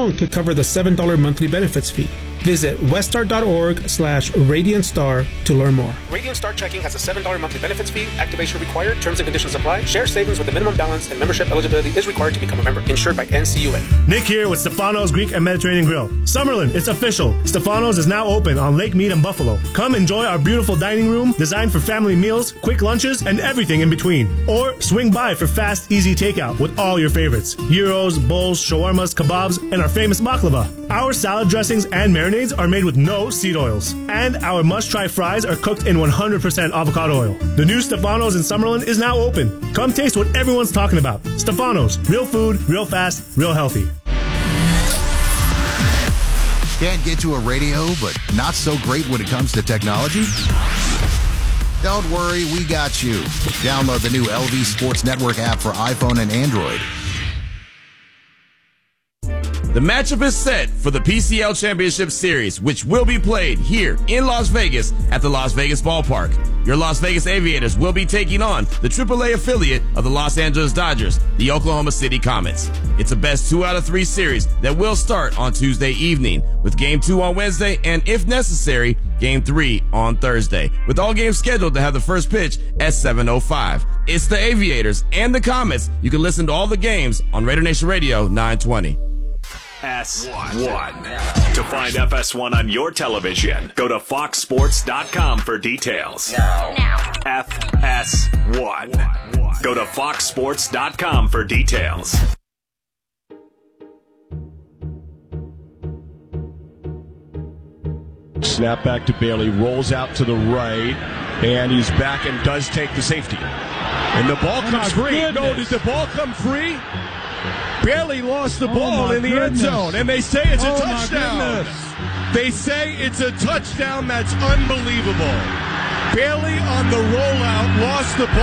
alone could cover the $7 monthly benefits fee. Visit weststar.org/RadiantStar to learn more. Radiant Star Checking has a $7 monthly benefits fee. Activation required. Terms and conditions apply. Share savings with a minimum balance and membership eligibility is required to become a member. Insured by NCUA. Nick here with Stefano's Greek and Mediterranean Grill. Summerlin, it's official. Stefano's is now open on Lake Mead and Buffalo. Come enjoy our beautiful dining room designed for family meals, quick lunches, and everything in between. Or swing by for fast, easy takeout with all your favorites. Gyros, bowls, shawarmas, kebabs, and our famous baklava. Our salad dressings and marinades are made with no seed oils. And our must-try fries are cooked in 100% avocado oil. The new Stefano's in Summerlin is now open. Come taste what everyone's talking about. Stefano's. Real food, real fast, real healthy. Can't get to a radio, but not so great when it comes to technology? Don't worry, we got you. Download the new LV Sports Network app for iPhone and Android. The matchup is set for the PCL Championship Series, which will be played here in Las Vegas at the Las Vegas Ballpark. Your Las Vegas Aviators will be taking on the AAA affiliate of the Los Angeles Dodgers, the Oklahoma City Comets. It's a best 2 out of 3 series that will start on Tuesday evening, with Game 2 on Wednesday and, if necessary, Game 3 on Thursday, with all games scheduled to have the first pitch at 7:05. It's the Aviators and the Comets. You can listen to all the games on Raider Nation Radio 920. FS1. To find FS1 on your television, go to foxsports.com for details. Now. FS1. Go to foxsports.com for details. Snap back to Bailey, rolls out to the right, and he's back and does take the safety. And the ball comes free. Goodness. No, did the ball come free? Bailey lost the ball in the end zone, and they say it's a touchdown. They say it's a touchdown. That's unbelievable. Bailey on the rollout lost the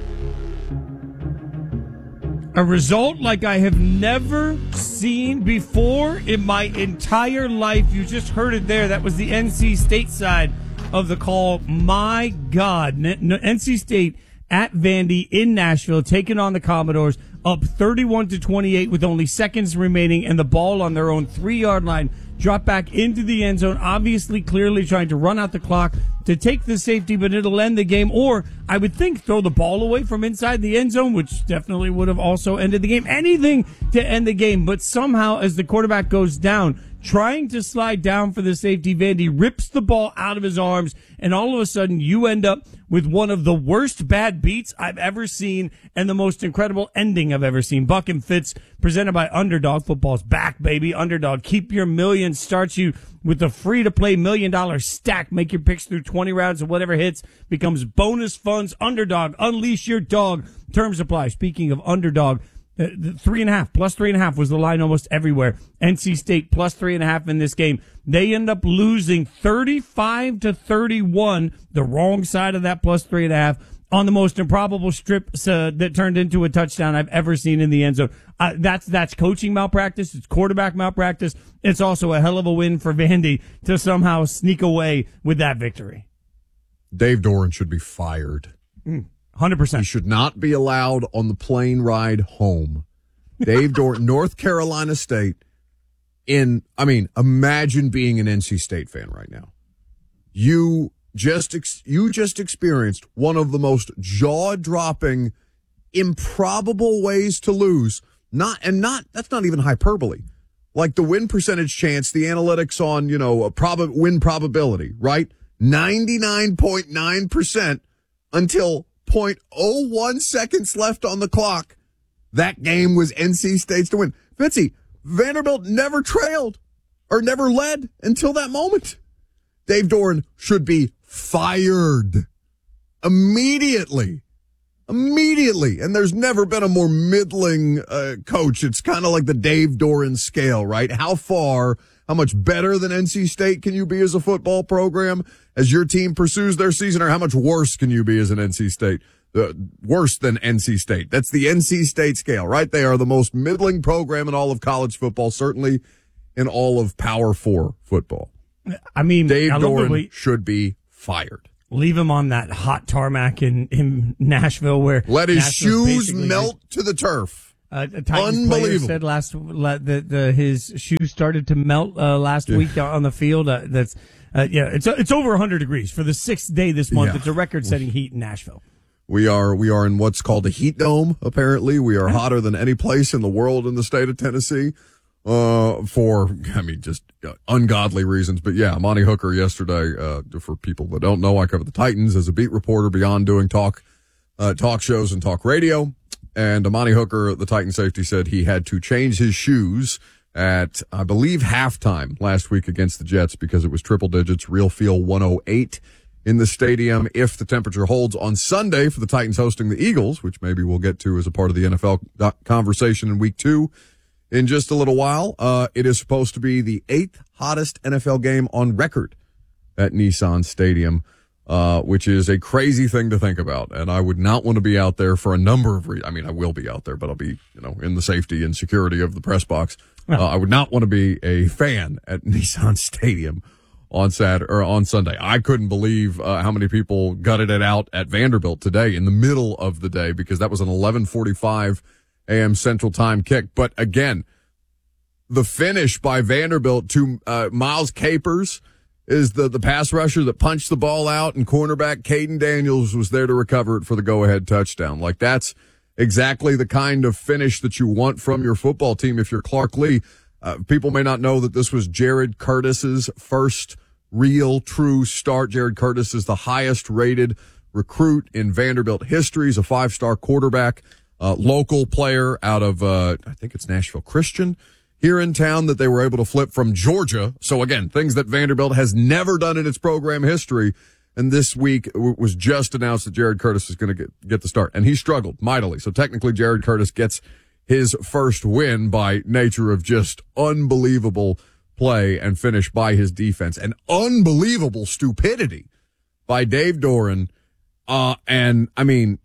ball. A result like I have never seen before in my entire life. You just heard it there. That was the NC State side of the call. My God. NC State at Vandy in Nashville, taking on the Commodores, up 31-28 with only seconds remaining, and the ball on their own 3-yard line dropped back into the end zone, obviously clearly trying to run out the clock to take the safety, but it'll end the game. Or I would think throw the ball away from inside the end zone, which definitely would have also ended the game. Anything to end the game, but somehow as the quarterback goes down, trying to slide down for the safety, Vandy rips the ball out of his arms, and all of a sudden you end up with one of the worst bad beats I've ever seen and the most incredible ending I've ever seen. Buck and Fitz, presented by Underdog. Football's back, baby. Underdog. Keep your million. Starts you with the free-to-play $1 million stack. Make your picks through 20 rounds, and whatever hits becomes bonus funds. Underdog. Unleash your dog. Terms apply. Speaking of Underdog, the 3.5, plus 3.5 was the line almost everywhere. NC State plus 3.5 in this game. They end up losing 35-31, the wrong side of that plus 3.5, on the most improbable strip that turned into a touchdown I've ever seen in the end zone. That's coaching malpractice. It's quarterback malpractice. It's also a hell of a win for Vandy to somehow sneak away with that victory. Dave Doran should be fired. 100%. He should not be allowed on the plane ride home. Dave Doran, North Carolina State. Imagine being an NC State fan right now. You just experienced one of the most jaw-dropping, improbable ways to lose. That's not even hyperbole. Like the win percentage chance, the analytics on, win probability, right? 99.9% until 0.01 seconds left on the clock. That game was NC State's to win. Fitzy, Vanderbilt never trailed or never led until that moment. Dave Doran should be fired immediately. And there's never been a more middling coach. It's kind of like the Dave Doran scale, right? How much better than NC State can you be as a football program as your team pursues their season, or how much worse can you be as an NC State? Worse than NC State. That's the NC State scale, right? They are the most middling program in all of college football, certainly in all of Power 4 football. Dave Doran should be fired. Leave him on that hot tarmac in Nashville, where let his shoes melt to the turf. A Titans player said his shoes started to melt last week on the field. It's over 100 degrees for the 6th day this month. Yeah. It's a record-setting heat in Nashville. We are in what's called a heat dome. Apparently, we are hotter than any place in the world in the state of Tennessee. Just ungodly reasons. But yeah, Amani Hooker yesterday, for people that don't know, I cover the Titans as a beat reporter beyond doing talk shows and talk radio. And Amani Hooker, the Titan safety, said he had to change his shoes at, I believe, halftime last week against the Jets because it was triple digits, real feel 108 in the stadium. If the temperature holds on Sunday for the Titans hosting the Eagles, which maybe we'll get to as a part of the NFL conversation in week 2 in just a little while, it is supposed to be the 8th hottest NFL game on record at Nissan Stadium. Which is a crazy thing to think about. And I would not want to be out there for a number of reasons. I mean, I will be out there, but I'll be, in the safety and security of the press box. I would not want to be a fan at Nissan Stadium on Sunday. I couldn't believe how many people gutted it out at Vanderbilt today in the middle of the day because that was an 11:45 a.m. Central Time kick. But again, the finish by Vanderbilt to Miles Capers is the pass rusher that punched the ball out, and cornerback Caden Daniels was there to recover it for the go-ahead touchdown. Like, that's exactly the kind of finish that you want from your football team if you're Clark Lee. People may not know that this was Jared Curtis's first real, true start. Jared Curtis is the highest-rated recruit in Vanderbilt history. He's a 5-star quarterback, local player out of, I think it's Nashville Christian, here in town, that they were able to flip from Georgia. So again, things that Vanderbilt has never done in its program history. And this week it was just announced that Jared Curtis is going to get the start, and he struggled mightily. So technically Jared Curtis gets his first win by nature of just unbelievable play and finish by his defense, and unbelievable stupidity by Dave Doran. And I mean,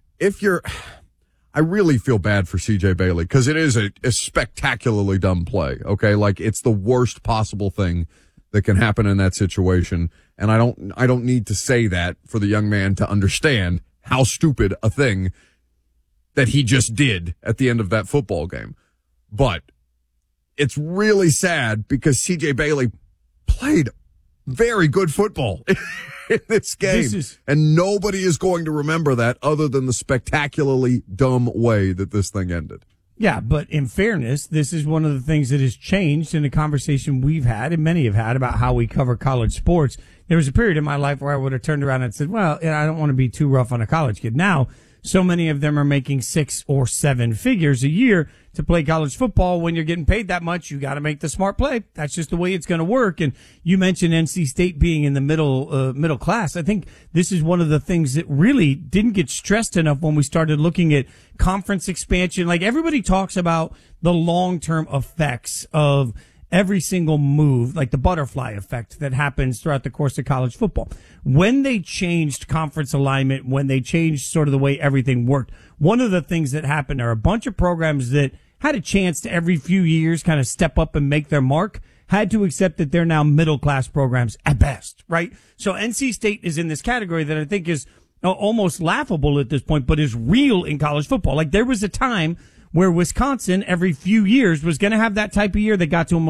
I really feel bad for C.J. Bailey because it is a spectacularly dumb play. Okay. Like, it's the worst possible thing that can happen in that situation. And I don't need to say that for the young man to understand how stupid a thing that he just did at the end of that football game. But it's really sad because C.J. Bailey played very good football in this game. And nobody is going to remember that other than the spectacularly dumb way that this thing ended. Yeah, but in fairness, this is one of the things that has changed in the conversation we've had, and many have had, about how we cover college sports. There was a period in my life where I would have turned around and said, well, I don't want to be too rough on a college kid. Now, so many of them are making 6 or 7 figures a year to play college football. When you're getting paid that much, you got to make the smart play. That's just the way it's going to work. And you mentioned NC State being in the middle class. I think this is one of the things that really didn't get stressed enough when we started looking at conference expansion. Like, everybody talks about the long-term effects of every single move, like the butterfly effect that happens throughout the course of college football. When they changed conference alignment, when they changed sort of the way everything worked, one of the things that happened are a bunch of programs that had a chance to every few years kind of step up and make their mark, had to accept that they're now middle-class programs at best, right? So NC State is in this category that I think is almost laughable at this point, but is real in college football. Like, there was a time where Wisconsin every few years was going to have that type of year that got to them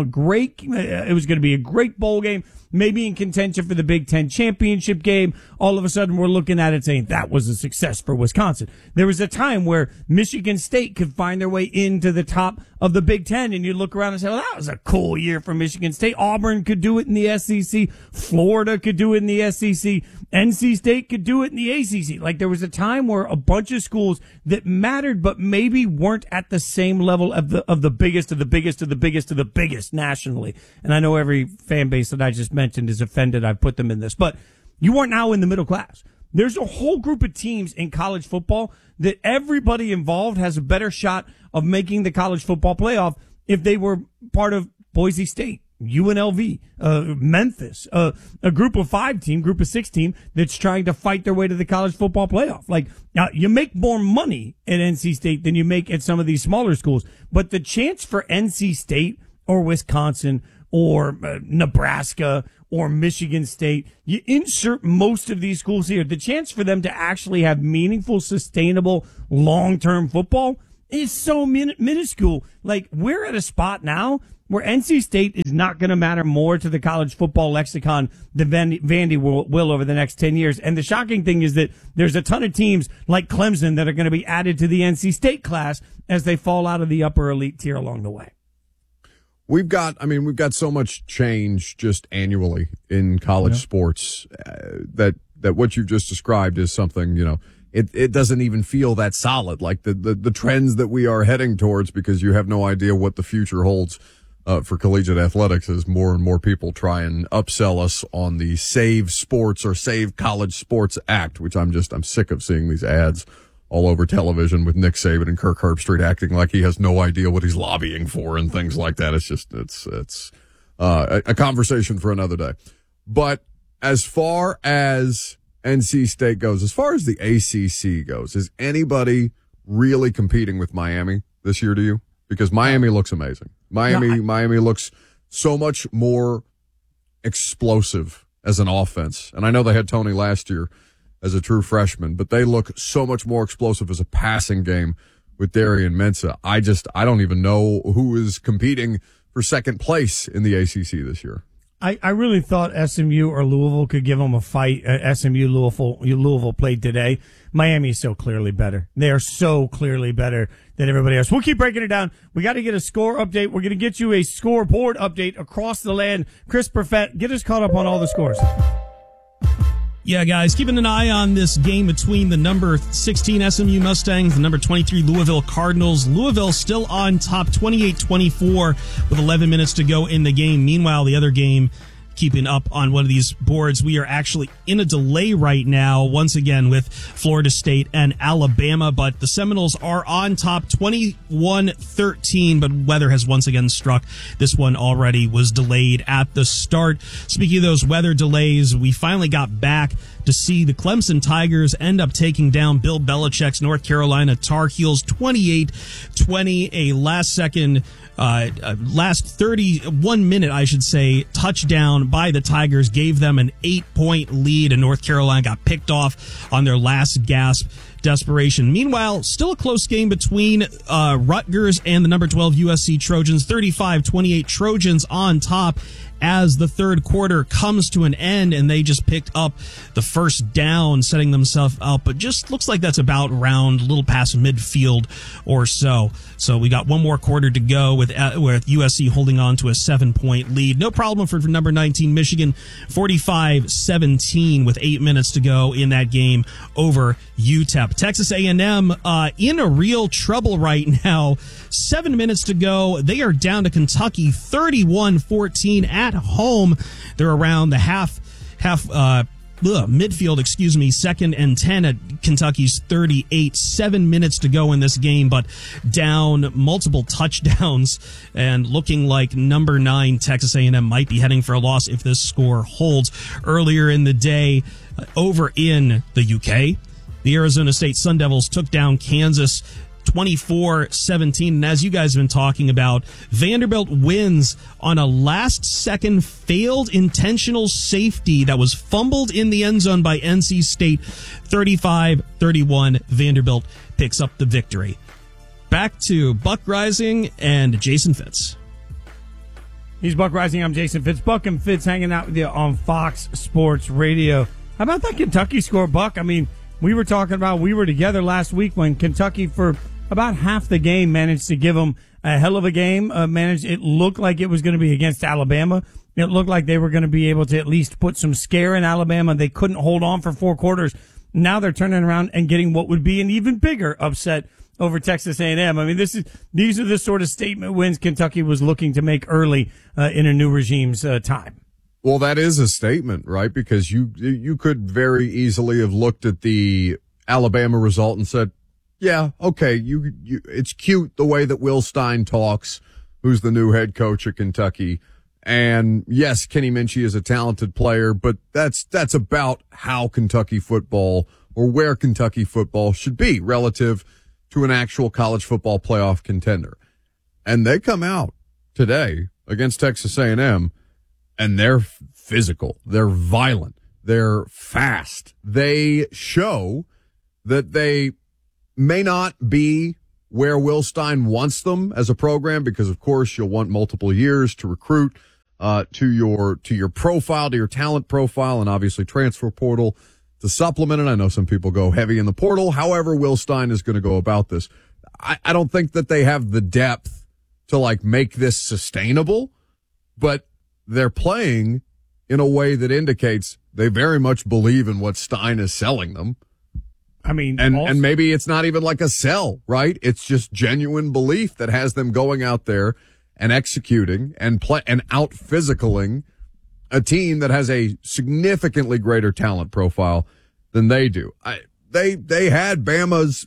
it was going to be a great bowl game, maybe in contention for the Big Ten championship game. All of a sudden, we're looking at it saying that was a success for Wisconsin. There was a time where Michigan State could find their way into the top of the Big Ten, and you look around and say, well, that was a cool year for Michigan State. Auburn could do it in the SEC. Florida could do it in the SEC. NC State could do it in the ACC. Like, there was a time where a bunch of schools that mattered but maybe weren't at the same level of the biggest of the biggest of the biggest of the biggest nationally. And I know every fan base that I just mentioned is offended I've put them in this, but you are now in the middle class. There's a whole group of teams in college football that everybody involved has a better shot of making the college football playoff if they were part of Boise State, UNLV, Memphis, a group of 5 team, group of 6 team that's trying to fight their way to the college football playoff. Like, now, you make more money at NC State than you make at some of these smaller schools, but the chance for NC State or Wisconsin or Nebraska or Michigan State, you insert most of these schools here, the chance for them to actually have meaningful, sustainable, long-term football It's so minuscule. Like, we're at a spot now where NC State is not going to matter more to the college football lexicon than Vandy will over the next 10 years. And the shocking thing is that there's a ton of teams like Clemson that are going to be added to the NC State class as they fall out of the upper elite tier along the way. We've got so much change just annually in college sports that what you've just described is something, it doesn't even feel that solid, like the trends that we are heading towards, because you have no idea what the future holds for collegiate athletics as more and more people try and upsell us on the Save Sports or Save College Sports Act, which I'm sick of seeing these ads all over television with Nick Saban and Kirk Herbstreit acting like he has no idea what he's lobbying for and things like that. It's a conversation for another day. But as far as NC State goes, as far as the ACC goes, is anybody really competing with Miami this year to you? Because Miami looks amazing. Miami looks so much more explosive as an offense. And I know they had Tony last year as a true freshman, but they look so much more explosive as a passing game with Darian Mensah. I don't even know who is competing for second place in the ACC this year. I really thought SMU or Louisville could give them a fight. SMU, Louisville played today. Miami is so clearly better. They are so clearly better than everybody else. We'll keep breaking it down. We got to get a score update. We're going to get you a scoreboard update across the land. Chris Perfett, get us caught up on all the scores. Yeah, guys, keeping an eye on this game between the number 16 SMU Mustangs, the number 23 Louisville Cardinals. Louisville still on top, 28-24 with 11 minutes to go in the game. Meanwhile, the other game, keeping up on one of these boards, we are actually in a delay right now, once again, with Florida State and Alabama, but the Seminoles are on top, 21-13, but weather has once again struck. This one already was delayed at the start. Speaking of those weather delays, we finally got back to see the Clemson Tigers end up taking down Bill Belichick's North Carolina Tar Heels 28-20, a last 31 minute, I should say, touchdown by the Tigers gave them an 8-point lead, and North Carolina got picked off on their last gasp desperation. Meanwhile, still a close game between Rutgers and the number 12 USC Trojans, 35-28 Trojans on top as the third quarter comes to an end, and they just picked up the first down, setting themselves up, but just looks like that's about around a little past midfield or so. So we got one more quarter to go with USC holding on to a 7-point lead. No problem for number 19 Michigan, 45-17 with 8 minutes to go in that game over UTEP. Texas A&M in a real trouble right now. 7 minutes to go. They are down to Kentucky 31-14 at home. They're around the midfield, second and 10 at Kentucky's 38. 7 minutes to go in this game, but down multiple touchdowns and looking like number 9 Texas A&M might be heading for a loss if this score holds. Earlier in the day, over in the UK, the Arizona State Sun Devils took down Kansas 24-17. And as you guys have been talking about, Vanderbilt wins on a last-second failed intentional safety that was fumbled in the end zone by NC State. 35-31, Vanderbilt picks up the victory. Back to Buck Rising and Jason Fitz. He's Buck Rising. I'm Jason Fitz. Buck and Fitz hanging out with you on Fox Sports Radio. How about that Kentucky score, Buck? I mean, we were together last week when Kentucky, for about half the game, managed to give them a hell of a game. It looked like it was going to be against Alabama. It looked like they were going to be able to at least put some scare in Alabama. They couldn't hold on for 4 quarters. Now they're turning around and getting what would be an even bigger upset over Texas A&M. I mean, these are the sort of statement wins Kentucky was looking to make early in a new regime's time. Well, that is a statement, right? Because you could very easily have looked at the Alabama result and said, yeah, okay, it's cute the way that Will Stein talks, who's the new head coach at Kentucky. And yes, Kenny Minchie is a talented player, but that's about how Kentucky football, or where Kentucky football should be relative to an actual college football playoff contender. And they come out today against Texas A&M, and they're physical, they're violent, they're fast. They show that they may not be where Will Stein wants them as a program, because of course you'll want multiple years to recruit to your profile, to your talent profile, and obviously transfer portal to supplement it. I know some people go heavy in the portal. However, Will Stein is going to go about this. I don't think that they have the depth to like make this sustainable, but they're playing in a way that indicates they very much believe in what Stein is selling them. I mean, and maybe it's not even like a sell, right? It's just genuine belief that has them going out there and executing and out physicaling a team that has a significantly greater talent profile than they do. They had Bama's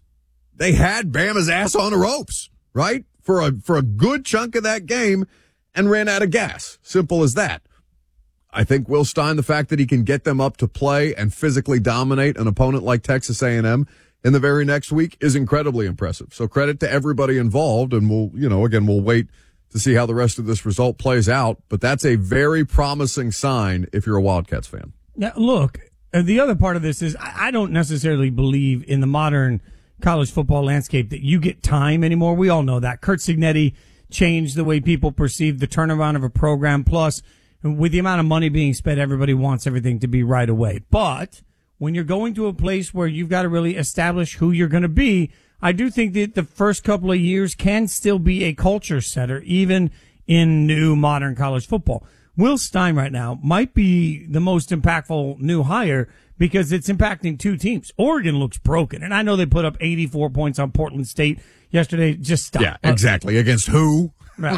ass on the ropes, right? For a good chunk of that game, and ran out of gas. Simple as that. I think Will Stein, the fact that he can get them up to play and physically dominate an opponent like Texas A&M in the very next week is incredibly impressive. So credit to everybody involved, and we'll wait to see how the rest of this result plays out. But that's a very promising sign if you're a Wildcats fan. Now, look, the other part of this is I don't necessarily believe in the modern college football landscape that you get time anymore. We all know that. Curt Cignetti changed the way people perceive the turnaround of a program. Plus, with the amount of money being spent, everybody wants everything to be right away. But when you're going to a place where you've got to really establish who you're going to be, I do think that the first couple of years can still be a culture setter, even in new modern college football. Will Stein right now might be the most impactful new hire because it's impacting two teams. Oregon looks broken, and I know they put up 84 points on Portland State yesterday. Just stop. Yeah, exactly. Against who?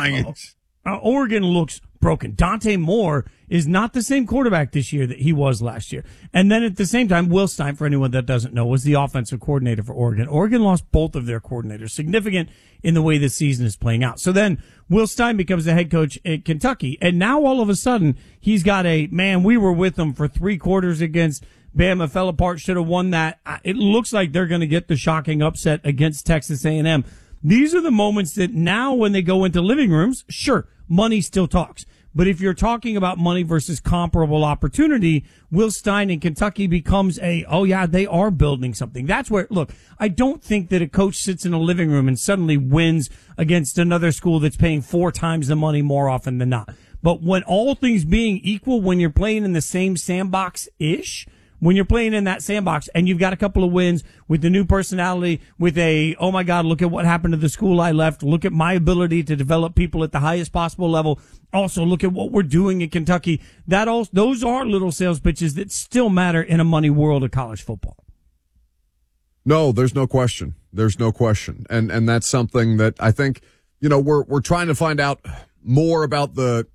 Oregon looks broken. Dante Moore is not the same quarterback this year that he was last year. And then at the same time, Will Stein, for anyone that doesn't know, was the offensive coordinator for Oregon. Oregon lost both of their coordinators, significant in the way the season is playing out. So then Will Stein becomes the head coach at Kentucky. And now all of a sudden, he's got we were with them for 3 quarters against Bama, fell apart, should have won that. It looks like they're going to get the shocking upset against Texas A&M. These are the moments that now when they go into living rooms, sure, money still talks. But if you're talking about money versus comparable opportunity, Will Stein in Kentucky becomes they are building something. That's where, look, I don't think that a coach sits in a living room and suddenly wins against another school that's paying 4 times the money more often than not. But when all things being equal, when you're playing in the same sandbox-ish, when you're playing in that sandbox and you've got a couple of wins with the new personality, with oh my God, look at what happened to the school I left. Look at my ability to develop people at the highest possible level. Also, look at what we're doing in Kentucky. Those are little sales pitches that still matter in a money world of college football. No, there's no question. There's no question. And that's something that I think, we're trying to find out more about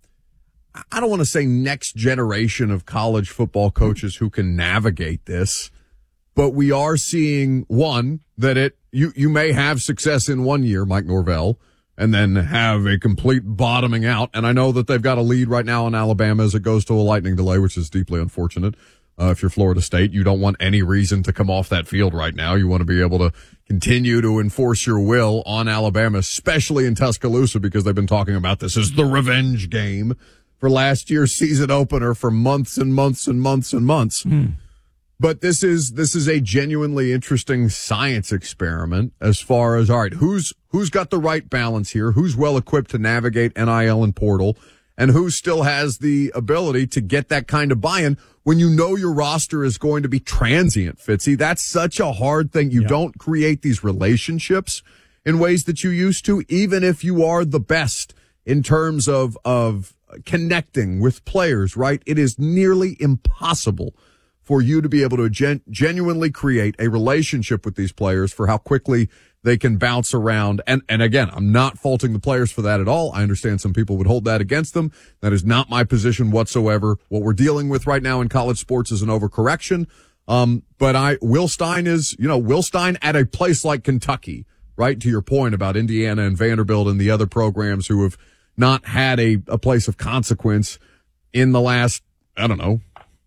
I don't want to say next generation of college football coaches who can navigate this, but we are seeing that you may have success in 1 year, Mike Norvell, and then have a complete bottoming out. And I know that they've got a lead right now in Alabama as it goes to a lightning delay, which is deeply unfortunate. If you're Florida State, you don't want any reason to come off that field right now. You want to be able to continue to enforce your will on Alabama, especially in Tuscaloosa, because they've been talking about this as the revenge game for last year's season opener for months and months and months and months. But this is a genuinely interesting science experiment as far as, all right, who's got the right balance here? Who's well equipped to navigate NIL and portal, and who still has the ability to get that kind of buy-in when you know your roster is going to be transient, Fitzy? That's such a hard thing. You don't create these relationships in ways that you used to, even if you are the best in terms of connecting with players, right? It is nearly impossible for you to be able to genuinely create a relationship with these players for how quickly they can bounce around. And again, I'm not faulting the players for that at all. I understand some people would hold that against them. That is not my position whatsoever. What we're dealing with right now in college sports is an overcorrection. But Will Stein at a place like Kentucky, right? To your point about Indiana and Vanderbilt and the other programs who have not had a place of consequence in the last, I don't know.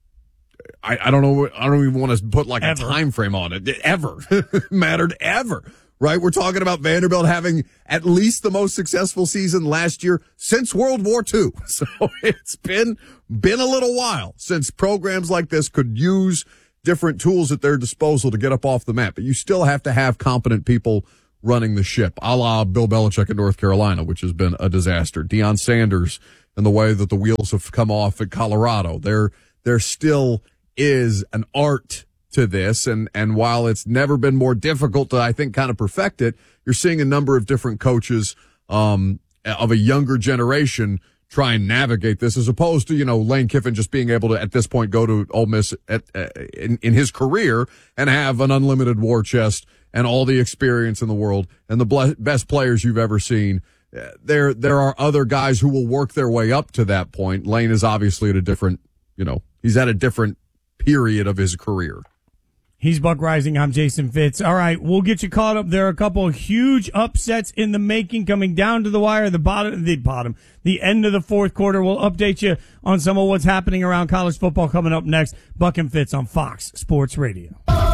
I don't know. I don't even want to put like a time frame on it. Ever mattered ever, right? We're talking about Vanderbilt having at least the most successful season last year since World War II. So it's been a little while since programs like this could use different tools at their disposal to get up off the mat. But you still have to have competent people running the ship, a la Bill Belichick at North Carolina, which has been a disaster. Deion Sanders and the way that the wheels have come off at Colorado. There still is an art to this, and while it's never been more difficult to, I think, kind of perfect it, you're seeing a number of different coaches of a younger generation try and navigate this, as opposed to, Lane Kiffin just being able to, at this point, go to Ole Miss in his career and have an unlimited war chest and all the experience in the world and the best players you've ever seen. There are other guys who will work their way up to that point. Lane is obviously at a different, he's at a different period of his career. He's Buck Rising. I'm Jason Fitz. All right, we'll get you caught up. There are a couple of huge upsets in the making coming down to the wire. The end of the fourth quarter. We'll update you on some of what's happening around college football coming up next. Buck and Fitz on Fox Sports Radio.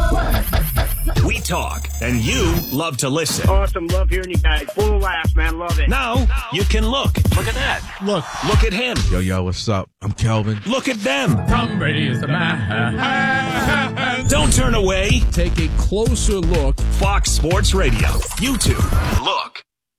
We talk, and you love to listen. Awesome. Love hearing you guys. Full of laughs, man. Love it. Now, you can look. Look at that. Look at him. Yo, what's up? I'm Kelvin. Look at them. Tom Brady is the man. Don't turn away. Take a closer look. Fox Sports Radio. YouTube. Look.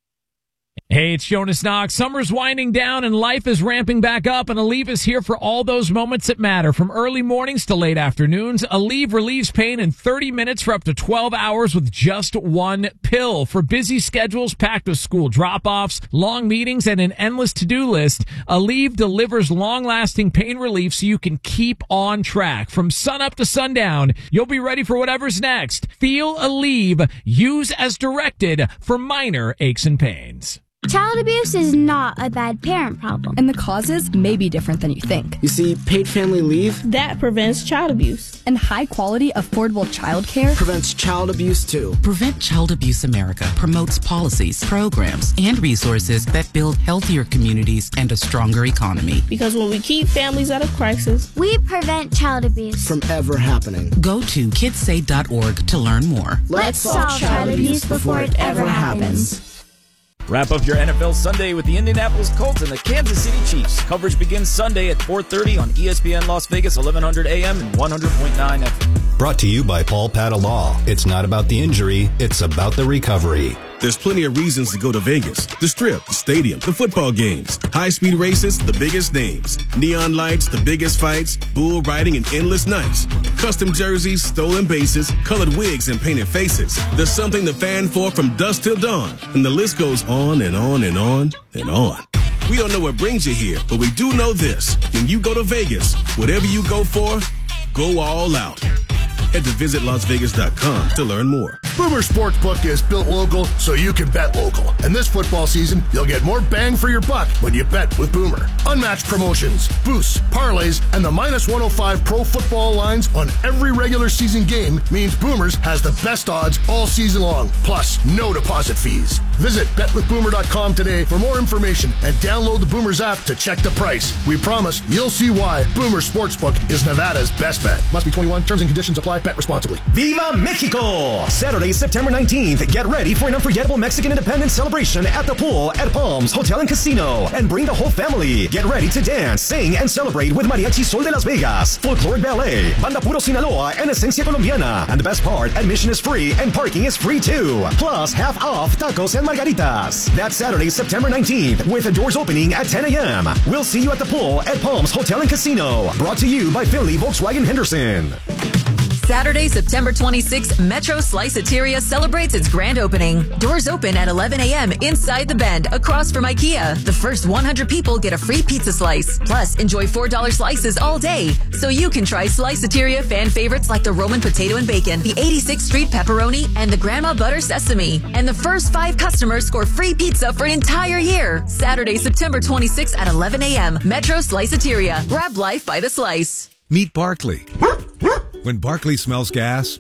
Hey, it's Jonas Knox. Summer's winding down and life is ramping back up, and Aleve is here for all those moments that matter. From early mornings to late afternoons, Aleve relieves pain in 30 minutes for up to 12 hours with just one pill. For busy schedules packed with school drop-offs, long meetings, and an endless to-do list, Aleve delivers long-lasting pain relief so you can keep on track. From sunup to sundown, you'll be ready for whatever's next. Feel Aleve. Use as directed for minor aches and pains. Child abuse is not a bad parent problem. And the causes may be different than you think. You see, paid family leave That prevents child abuse. And high-quality, affordable child care prevents child abuse, too. Prevent Child Abuse America promotes policies, programs, and resources that build healthier communities and a stronger economy. Because when we keep families out of crisis, we prevent child abuse from ever happening. Go to kidsaid.org to learn more. Let's solve child abuse before it ever happens. Wrap up your NFL Sunday with the Indianapolis Colts and the Kansas City Chiefs. Coverage begins Sunday at 4:30 on ESPN Las Vegas, 1100 AM and 100.9 FM. Brought to you by Paul Patta Law. It's not about the injury, it's about the recovery. There's plenty of reasons to go to Vegas. The Strip, the stadium, the football games, high-speed races, the biggest names, neon lights, the biggest fights, bull riding, and endless nights. Custom jerseys, stolen bases, colored wigs, and painted faces. There's something to fan for from dusk till dawn, and the list goes on and on and on and on. We don't know what brings you here, but we do know this. When you go to Vegas, whatever you go for, go all out. Head to visitlasvegas.com to learn more. Boomer Sportsbook is built local so you can bet local. And this football season, you'll get more bang for your buck when you bet with Boomer. Unmatched promotions, boosts, parlays, and the -105 pro football lines on every regular season game means Boomers has the best odds all season long. Plus, no deposit fees. Visit betwithboomer.com today for more information and download the Boomers app to check the price. We promise you'll see why Boomer Sportsbook is Nevada's best bet. Must be 21. Terms and conditions apply. Bet responsibly. Viva Mexico! Saturday, September 19th. Get ready for an unforgettable Mexican independence celebration at the pool at Palms Hotel and Casino. And bring the whole family. Get ready to dance, sing, and celebrate with Mariachi Sol de Las Vegas, Folkloric Ballet, Banda Puro Sinaloa, and Esencia Colombiana. And the best part, admission is free and parking is free too. Plus, half off tacos and margaritas. That's Saturday, September 19th, with the doors opening at 10 a.m. We'll see you at the pool at Palms Hotel and Casino. Brought to you by Finley Volkswagen Henderson. Saturday, September 26th, Metro Sliceateria celebrates its grand opening. Doors open at 11 a.m. inside the Bend, across from IKEA. The first 100 people get a free pizza slice. Plus, enjoy $4 slices all day. So you can try Sliceateria fan favorites like the Roman potato and bacon, the 86th Street pepperoni, and the Grandma Butter sesame. And the first 5 customers score free pizza for an entire year. Saturday, September 26th at 11 a.m. Metro Sliceateria. Grab life by the slice. Meet Barkley. When Barkley smells gas,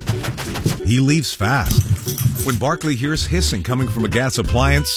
he leaves fast. When Barkley hears hissing coming from a gas appliance,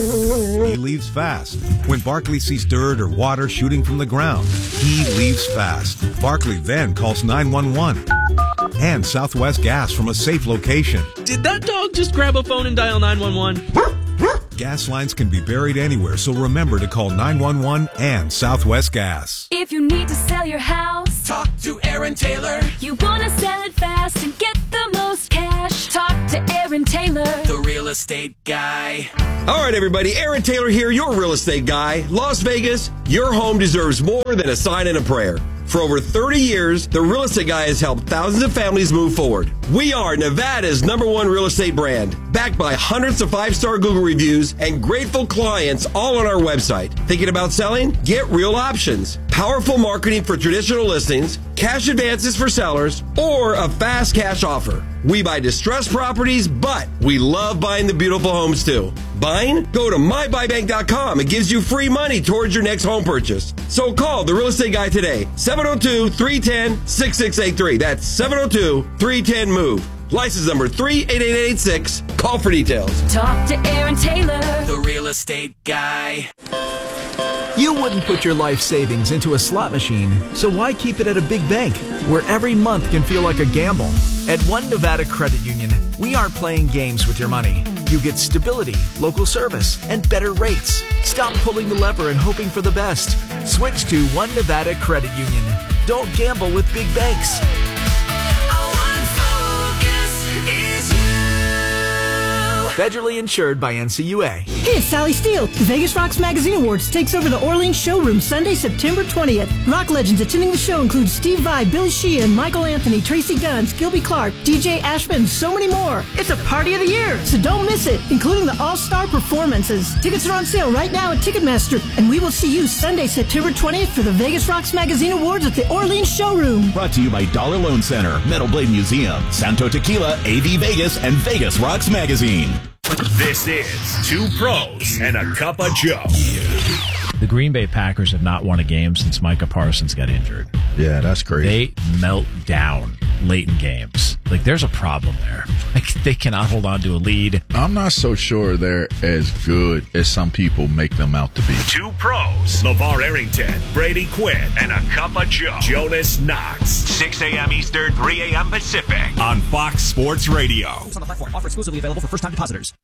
he leaves fast. When Barkley sees dirt or water shooting from the ground, he leaves fast. Barkley then calls 911 and Southwest Gas from a safe location. Did that dog just grab a phone and dial 911? Gas lines can be buried anywhere, so remember to call 911 and Southwest Gas. If you need to sell your house, talk to Aaron Taylor. You want to sell it fast and get the most cash, talk to Aaron Aaron Taylor, the real estate guy. All right, everybody. Aaron Taylor here, your real estate guy. Las Vegas, your home deserves more than a sign and a prayer. For over 30 years, the Real Estate Guy has helped thousands of families move forward. We are Nevada's #1 real estate brand, backed by hundreds of 5-star Google reviews and grateful clients all on our website. Thinking about selling? Get real options. Powerful marketing for traditional listings, cash advances for sellers, or a fast cash offer. We buy distressed properties, but we love buying the beautiful homes too. Buying? Go to mybuybank.com. It gives you free money towards your next home purchase. So call the Real Estate Guy today, 702-310-6683. That's 702-310-MOVE. License number 38886. Call for details. talk to Aaron Taylor, The real estate guy. You wouldn't put your life savings into a slot machine, so why keep it at a big bank where every month can feel like a gamble? At One Nevada Credit Union, we aren't playing games with your money. You get stability, local service, and better rates. Stop pulling the lever and hoping for the best. Switch to One Nevada Credit Union. Don't gamble with big banks. Federally insured by NCUA. Hey, it's Sally Steele. The Vegas Rocks Magazine Awards takes over the Orleans showroom Sunday, September 20th. Rock legends attending the show include Steve Vai, Billy Sheehan, Michael Anthony, Tracy Guns, Gilby Clark, DJ Ashman, and so many more. It's a party of the year, so don't miss it, including the all-star performances. Tickets are on sale right now at Ticketmaster, and we will see you Sunday, September 20th for the Vegas Rocks Magazine Awards at the Orleans showroom. Brought to you by Dollar Loan Center, Metal Blade Museum, Santo Tequila, AV Vegas, and Vegas Rocks Magazine. This is Two Pros and a Cup of Joe. The Green Bay Packers have not won a game since Micah Parsons got injured. Yeah, that's crazy. They melt down late in games. Like, there's a problem there. Like, they cannot hold on to a lead. I'm not so sure they're as good as some people make them out to be. Two Pros, LeVar Arrington, Brady Quinn, and a Cup of Joe. Jonas Knox, 6 a.m. Eastern, 3 a.m. Pacific on Fox Sports Radio. On the platform, offer exclusively available for first-time depositors.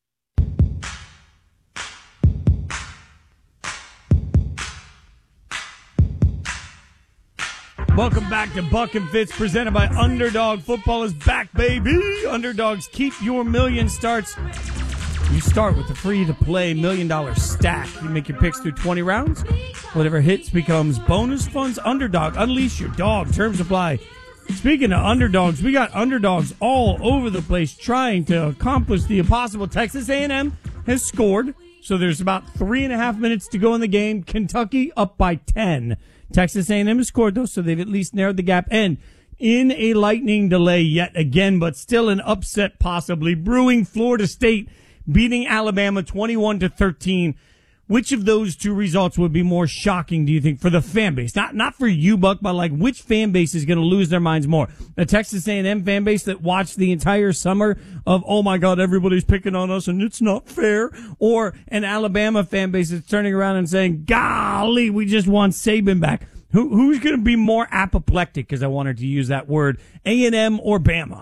Welcome back to Buck and Fitz, presented by Underdog. Football is back, baby. Underdogs, keep your million starts. You start with the free-to-play $1 million stack. You make your picks through 20 rounds. Whatever hits becomes bonus funds. Underdog, unleash your dog. Terms apply. Speaking of underdogs, we got underdogs all over the place trying to accomplish the impossible. Texas A&M has scored, so there's about 3.5 minutes to go in the game. Kentucky up by 10. Texas A&M has scored, though, so they've at least narrowed the gap. And in a lightning delay yet again, but still an upset possibly brewing, Florida State beating Alabama 21-13. Which of those two results would be more shocking, do you think, for the fan base? Not for you, Buck, but like which fan base is going to lose their minds more? A Texas A&M fan base that watched the entire summer of, oh my God, everybody's picking on us and it's not fair, or an Alabama fan base that's turning around and saying, golly, we just want Saban back. Who's going to be more apoplectic, because I wanted to use that word, A&M or Bama?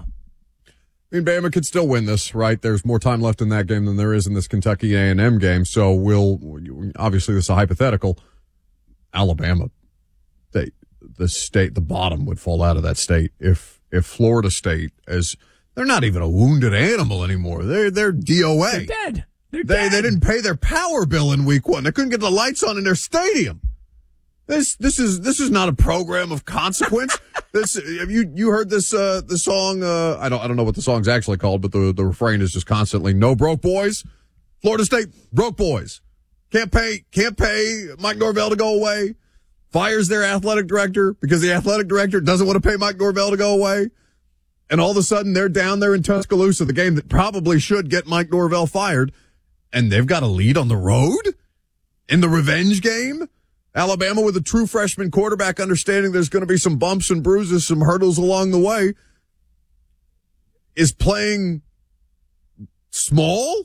I mean, Bama could still win this, right? There's more time left in that game than there is in this Kentucky A&M game. So obviously this is a hypothetical. Alabama, the bottom would fall out of that state if Florida State, as they're not even a wounded animal anymore. They're DOA. They're dead. They didn't pay their power bill in week 1. They couldn't get the lights on in their stadium. This is not a program of consequence. Have you heard this the song? I don't know what the song's actually called, but the refrain is just constantly "No broke boys." Florida State broke boys. Can't pay Mike Norvell to go away. Fires their athletic director because the athletic director doesn't want to pay Mike Norvell to go away. And all of a sudden they're down there in Tuscaloosa, the game that probably should get Mike Norvell fired, and they've got a lead on the road in the revenge game. Alabama with a true freshman quarterback, understanding there's going to be some bumps and bruises, some hurdles along the way, is playing small.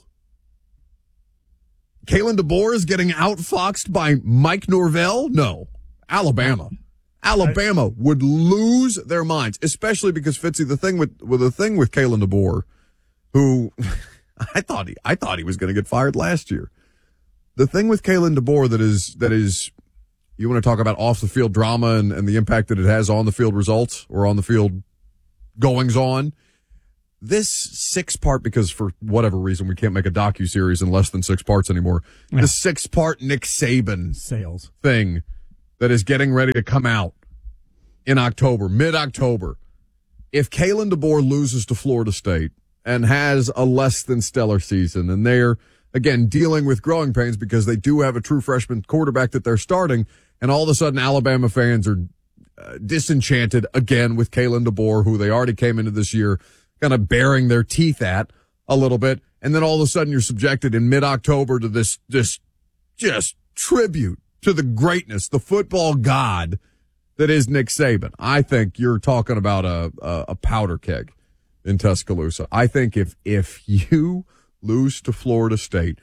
Kalen DeBoer is getting outfoxed by Mike Norvell. No, Alabama would lose their minds, especially because Fitzy, the thing with Kalen DeBoer, who I thought he was going to get fired last year. The thing with Kalen DeBoer that is. You want to talk about off-the-field drama and the impact that it has on the field results or on the field goings-on? this 6-part, because for whatever reason we can't make a docuseries in less than 6 parts anymore, the 6-part Nick Saban sales thing that is getting ready to come out in October, mid-October. If Kalen DeBoer loses to Florida State and has a less than stellar season, and they're, again, dealing with growing pains because they do have a true freshman quarterback that they're starting, and all of a sudden Alabama fans are disenchanted again with Kalen DeBoer, who they already came into this year kind of baring their teeth at a little bit, and then all of a sudden you're subjected in mid-October to this just tribute to the greatness, the football god that is Nick Saban. I think you're talking about a powder keg in Tuscaloosa. I think if you lose to Florida State,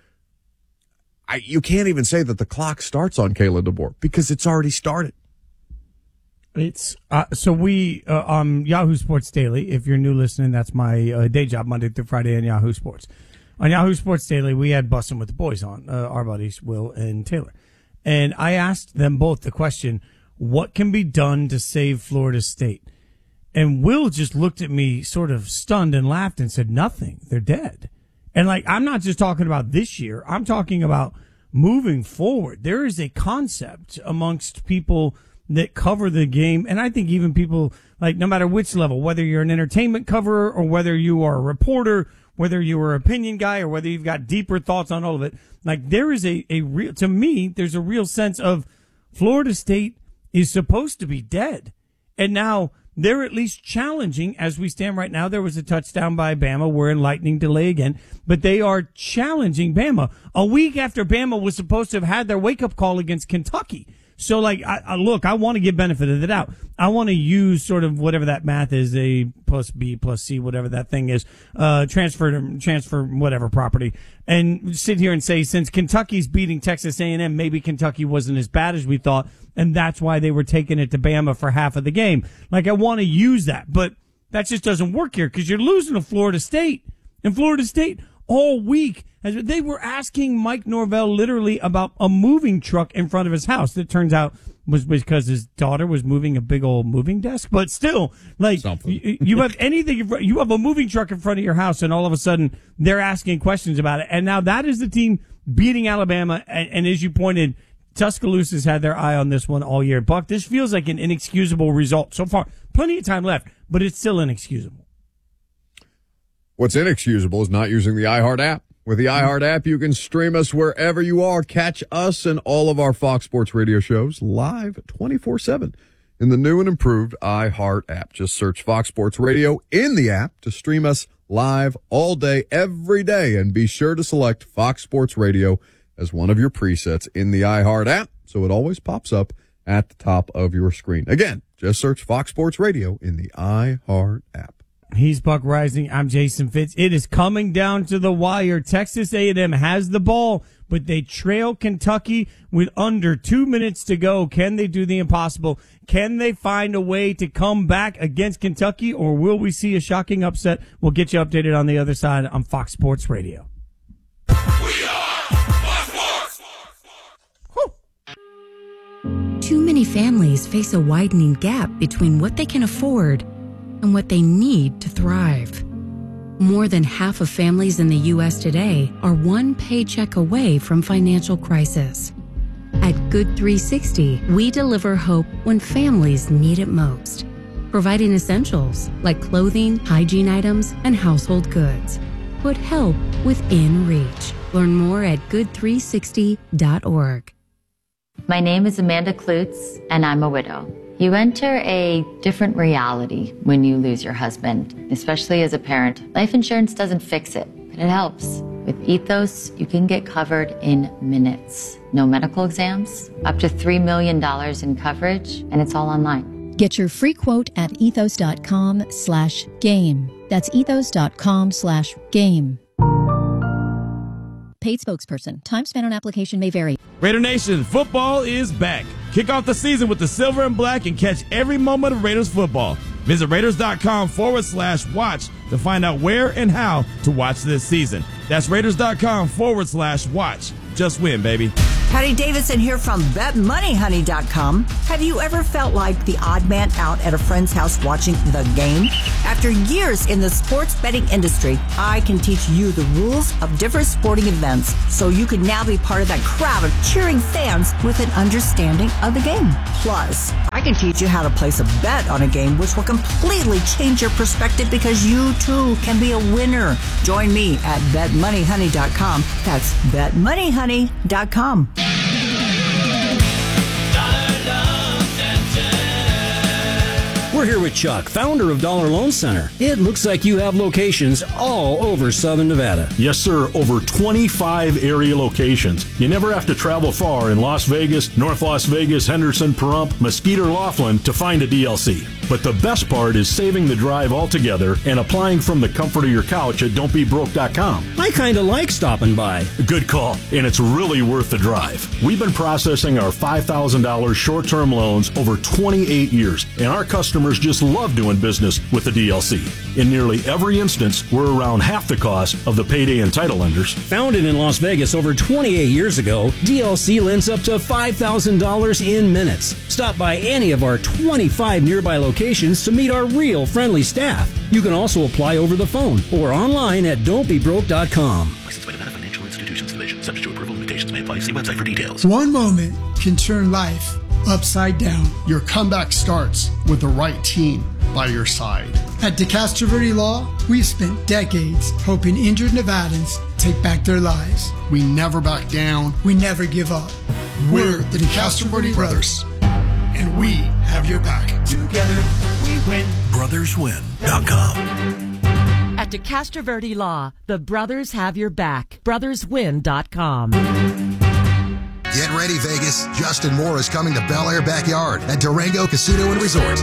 you can't even say that the clock starts on Kalen DeBoer because it's already started. It's so we on Yahoo Sports Daily. If you're new listening, that's my day job, Monday through Friday on Yahoo Sports. On Yahoo Sports Daily, we had Bussin' with the Boys on, our buddies Will and Taylor, and I asked them both the question: what can be done to save Florida State? And Will just looked at me sort of stunned and laughed and said, nothing. They're dead. And like, I'm not just talking about this year. I'm talking about moving forward. There is a concept amongst people that cover the game. And I think even people, like, no matter which level, whether you're an entertainment coverer or whether you are a reporter, whether you are an opinion guy or whether you've got deeper thoughts on all of it, like, there is a real, to me, there's a real sense of Florida State is supposed to be dead. And now they're at least challenging as we stand right now. There was a touchdown by Bama. We're in lightning delay again, but they are challenging Bama a week after Bama was supposed to have had their wake up call against Kentucky. So, like, I want to give benefit of the doubt. I want to use sort of whatever that math is, A plus B plus C, whatever that thing is, transfer whatever property, and sit here and say, since Kentucky's beating Texas A&M, maybe Kentucky wasn't as bad as we thought, and that's why they were taking it to Bama for half of the game. Like, I want to use that, but that just doesn't work here because you're losing to Florida State. And Florida State all week, they were asking Mike Norvell literally about a moving truck in front of his house that turns out was because his daughter was moving a big old moving desk. But still, like, you have anything, you have a moving truck in front of your house, and all of a sudden they're asking questions about it. And now that is the team beating Alabama. And as you pointed, Tuscaloosa's had their eye on this one all year. Buck, this feels like an inexcusable result so far. Plenty of time left, but it's still inexcusable. What's inexcusable is not using the iHeart app. With the iHeart app, you can stream us wherever you are. Catch us and all of our Fox Sports radio shows live 24/7 in the new and improved iHeart app. Just search Fox Sports Radio in the app to stream us live all day, every day. And be sure to select Fox Sports Radio as one of your presets in the iHeart app, so it always pops up at the top of your screen. Again, just search Fox Sports Radio in the iHeart app. He's Buck Rising. I'm Jason Fitz. It is coming down to the wire. Texas A&M has the ball, but they trail Kentucky with under 2 minutes to go. Can they do the impossible? Can they find a way to come back against Kentucky, or will we see a shocking upset? We'll get you updated on the other side on Fox Sports Radio. Too many families face a widening gap between what they can afford and what they need to thrive. More than half of families in the U.S. today are one paycheck away from financial crisis. At Good 360, we deliver hope when families need it most, providing essentials like clothing, hygiene items, and household goods. Put help within reach. Learn more at good360.org. My name is Amanda Klutz, and I'm a widow. You enter a different reality when you lose your husband, especially as a parent. Life insurance doesn't fix it, but it helps. With Ethos, you can get covered in minutes. No medical exams, up to $3 million in coverage, and it's all online. Get your free quote at ethos.com/game. That's ethos.com/game. Paid spokesperson. Time spent on application may vary. Raider Nation, football is back. Kick off the season with the silver and black and catch every moment of Raiders football. Visit Raiders.com/watch to find out where and how to watch this season. That's Raiders.com/watch. Just win, baby. Patty Davidson here from BetMoneyHoney.com. Have you ever felt like the odd man out at a friend's house watching the game? After years in the sports betting industry, I can teach you the rules of different sporting events so you can now be part of that crowd of cheering fans with an understanding of the game. Plus, I can teach you how to place a bet on a game which will completely change your perspective because you too can be a winner. Join me at BetMoneyHoney.com. That's BetMoneyHoney.com. We're here with Chuck, founder of Dollar Loan Center. It looks like you have locations all over Southern Nevada. Yes, sir. Over 25 area locations. You never have to travel far in Las Vegas, North Las Vegas, Henderson, Pahrump, Mesquite, or Laughlin to find a DLC. But the best part is saving the drive altogether and applying from the comfort of your couch at don'tbebroke.com. I kind of like stopping by. Good call, and it's really worth the drive. We've been processing our $5,000 short-term loans over 28 years, and our customers just love doing business with the DLC. In nearly every instance, we're around half the cost of the payday and title lenders. Founded in Las Vegas over 28 years ago, DLC lends up to $5,000 in minutes. Stop by any of our 25 nearby locations to meet our real friendly staff. You can also apply over the phone or online at don'tbebroke.com. Licensed by Nevada Financial Institutions Division. Subject to approval. Limitations may apply. See website for details. One moment can turn life upside down. Your comeback starts with the right team by your side. At DeCastro Verde Law, we've spent decades helping injured Nevadans take back their lives. We never back down. We never give up. We're the DeCastro Verde Brothers, and we have your back. Together, we win. BrothersWin.com. At DeCastro Verde Law, the brothers have your back. BrothersWin.com. Get ready, Vegas. Justin Moore is coming to Bel Air Backyard at Durango Casino and Resort.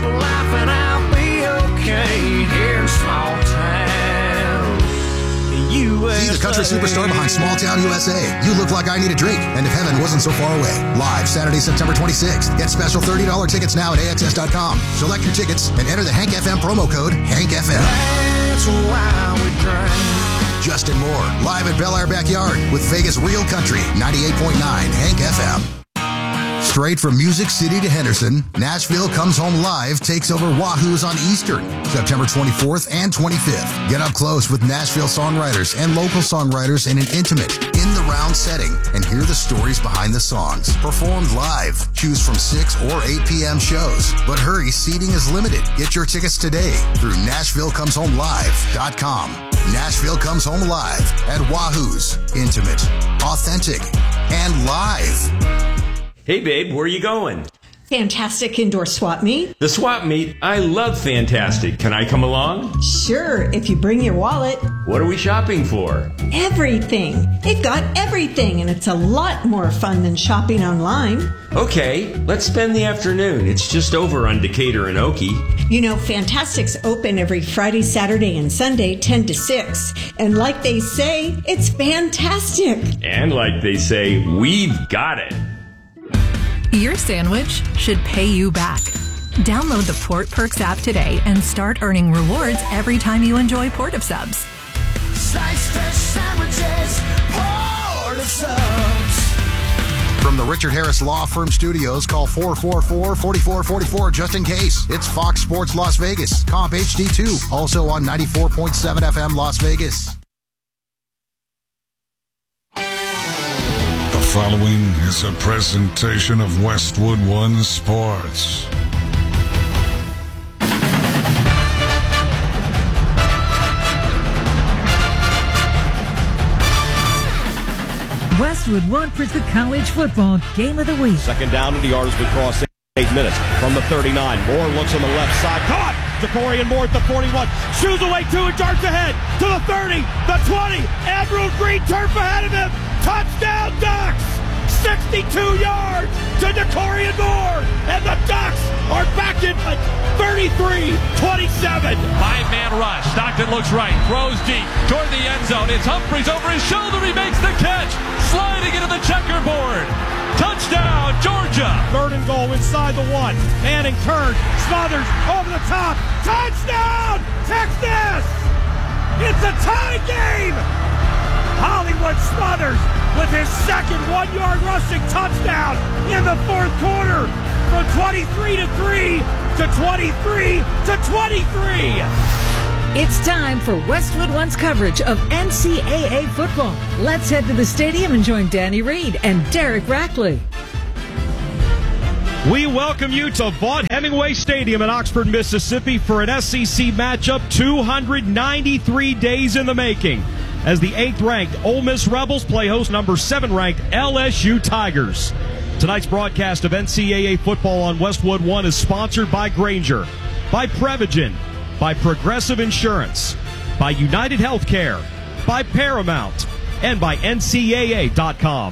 See the country superstar behind Small Town USA. You Look Like I Need a Drink, and If Heaven Wasn't So Far Away. Live Saturday, September 26th. Get special $30 tickets now at AXS.com. Select your tickets and enter the Hank FM promo code HankFM. That's why we drink. Justin Moore, live at Bel Air Backyard with Vegas Real Country, 98.9 Hank FM. Straight from Music City to Henderson, Nashville Comes Home Live takes over Wahoo's on Eastern, September 24th and 25th. Get up close with Nashville songwriters and local songwriters in an intimate, in-the-round setting and hear the stories behind the songs. Performed live. Choose from 6 or 8 p.m. shows. But hurry, seating is limited. Get your tickets today through NashvilleComesHomeLive.com. Nashville Comes Home Live at Wahoo's. Intimate, authentic, and live. Hey, babe, where are you going? Fantastic Indoor Swap Meet. The swap meet? I love Fantastic. Can I come along? Sure, if you bring your wallet. What are we shopping for? Everything. They've got everything, and it's a lot more fun than shopping online. Okay, let's spend the afternoon. It's just over on Decatur and Okie. You know, Fantastic's open every Friday, Saturday, and Sunday, 10 to 6. And like they say, it's fantastic. And like they say, we've got it. Your sandwich should pay you back. Download the Port Perks app today and start earning rewards every time you enjoy Port of Subs. Slice fresh sandwiches, Port of Subs. From the Richard Harris Law Firm Studios, call 444-4444 just in case. It's Fox Sports Las Vegas, Comp HD2, also on 94.7 FM Las Vegas. The following is a presentation of Westwood One Sports. Westwood One presents the college football game of the week. Second down to the yards we cross 8 minutes from the 39. Moore looks on the left side. Caught! Jacorian Moore at the 41. Shoes away 2 and darts ahead to the 30, the 20. Andrew Green turf ahead of him. Touchdown Ducks! 62 yards to Jacorian Moore. And the Ducks are back in 33-27. 5-man rush. Stockton looks right. Throws deep toward the end zone. It's Humphreys over his shoulder. He makes the catch. Sliding into the checkerboard. Touchdown, Georgia. 3rd and goal inside the 1. Manning turns. Smothers over the top. Touchdown, Texas. It's a tie game. Hollywood Smothers with his second 1-yard rushing touchdown in the fourth quarter from 23-3 to 23-23. It's time for Westwood One's coverage of NCAA football. Let's head to the stadium and join Danny Reed and Derek Rackley. We welcome you to Vaught Hemingway Stadium in Oxford, Mississippi for an SEC matchup 293 days in the making as the 8th-ranked Ole Miss Rebels play host number 7-ranked LSU Tigers. Tonight's broadcast of NCAA football on Westwood One is sponsored by Grainger, by Prevagen, by Progressive Insurance, by United Healthcare, by Paramount, and by NCAA.com.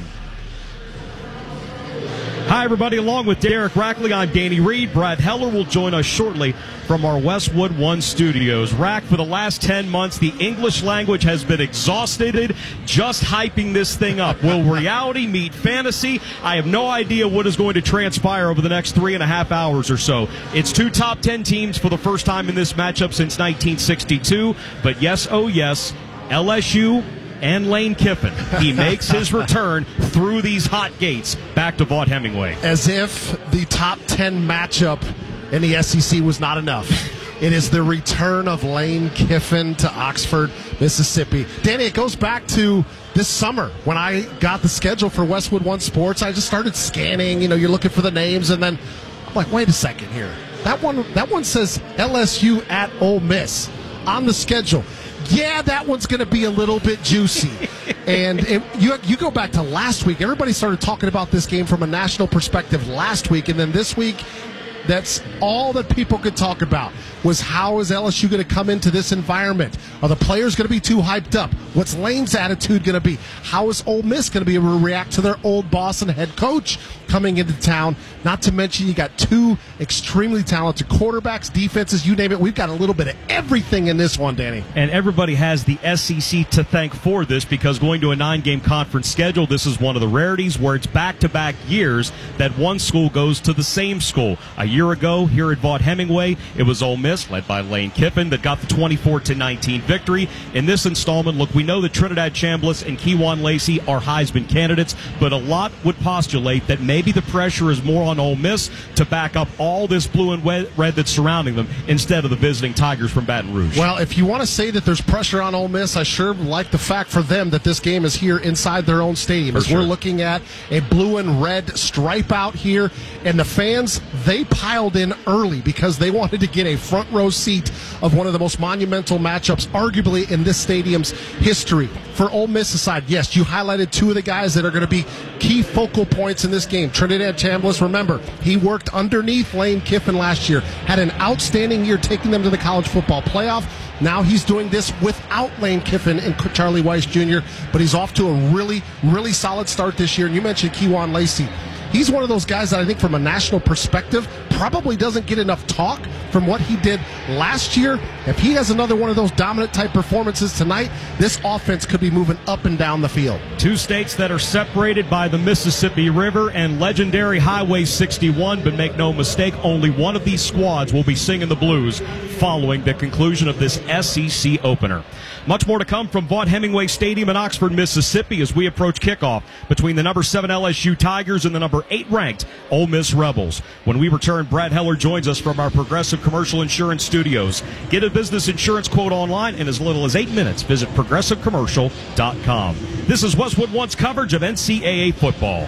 Hi, everybody. Along with Derek Rackley, I'm Danny Reed. Brad Heller will join us shortly from our Westwood One studios. Rack, for the last 10 months, the English language has been exhausted just hyping this thing up. Will reality meet fantasy? I have no idea what is going to transpire over the next 3.5 hours or so. It's 2 top 10 teams for the first time in this matchup since 1962. But yes, oh yes, LSU and Lane Kiffin. He makes his return through these hot gates back to Vaught Hemingway. As if the top 10 matchup in the SEC was not enough. It is the return of Lane Kiffin to Oxford, Mississippi. Danny, it goes back to this summer when I got the schedule for Westwood One Sports. I just started scanning. You're looking for the names, and then I'm like, wait a second here. That one says LSU at Ole Miss on the schedule. Yeah, that one's going to be a little bit juicy. And you go back to last week. Everybody started talking about this game from a national perspective last week. And then this week, that's all that people could talk about was how is LSU going to come into this environment? Are the players going to be too hyped up? What's Lane's attitude going to be? How is Ole Miss going to be able to react to their old boss and head coach coming into town? Not to mention you got 2 extremely talented quarterbacks, defenses, you name it. We've got a little bit of everything in this one, Danny. And everybody has the SEC to thank for this because going to a 9-game conference schedule, this is one of the rarities where it's back-to-back years that one school goes to the same school. A year ago, here at Vaught Hemingway, it was Ole Miss, led by Lane Kiffin, that got the 24-19 victory. In this installment, look, we know that Trinidad Chambliss and Kejuan Lacey are Heisman candidates, but a lot would postulate that maybe the pressure is more on Ole Miss to back up all this blue and red that's surrounding them instead of the visiting Tigers from Baton Rouge. Well, if you want to say that there's pressure on Ole Miss, I sure like the fact for them that this game is here inside their own stadium. As we're looking at a blue and red stripe out here, and the fans, they piled in early because they wanted to get a front row seat of one of the most monumental matchups, arguably in this stadium's history. For Ole Miss aside, yes, you highlighted 2 of the guys that are going to be key focal points in this game. Trinidad Chambliss, remember, he worked underneath Lane Kiffin last year, had an outstanding year taking them to the college football playoff. Now he's doing this without Lane Kiffin and Charlie Weiss Jr., but he's off to a really, really solid start this year. And you mentioned Kejuan Lacey. He's one of those guys that I think from a national perspective probably doesn't get enough talk from what he did last year. If he has another one of those dominant type performances tonight, this offense could be moving up and down the field. 2 states that are separated by the Mississippi River and legendary Highway 61, but make no mistake, only one of these squads will be singing the blues following the conclusion of this SEC opener. Much more to come from Vaught Hemingway Stadium in Oxford, Mississippi as we approach kickoff between the number 7 LSU Tigers and the number 8-ranked Ole Miss Rebels. When we return, Brad Heller joins us from our Progressive Commercial Insurance studios. Get a business insurance quote online in as little as 8 minutes. Visit ProgressiveCommercial.com. This is Westwood One's coverage of NCAA football.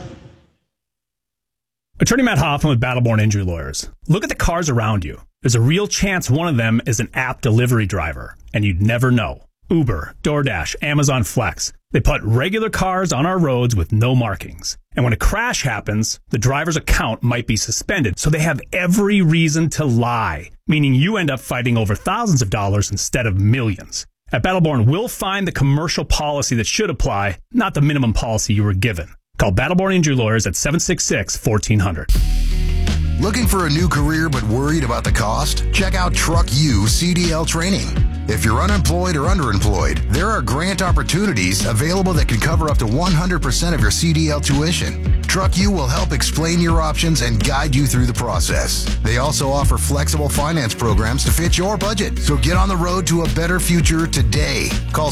Attorney Matt Hoffman with Battleborn Injury Lawyers. Look at the cars around you. There's a real chance one of them is an app delivery driver, and you'd never know. Uber, DoorDash, Amazon Flex. They put regular cars on our roads with no markings. And when a crash happens, the driver's account might be suspended, so they have every reason to lie, meaning you end up fighting over thousands of dollars instead of millions. At Battleborn, we'll find the commercial policy that should apply, not the minimum policy you were given. Call Battleborn Injury Lawyers at 766-1400. Looking for a new career but worried about the cost? Check out Truck U CDL Training. If you're unemployed or underemployed, there are grant opportunities available that can cover up to 100% of your CDL tuition. Truck U will help explain your options and guide you through the process. They also offer flexible finance programs to fit your budget. So get on the road to a better future today. Call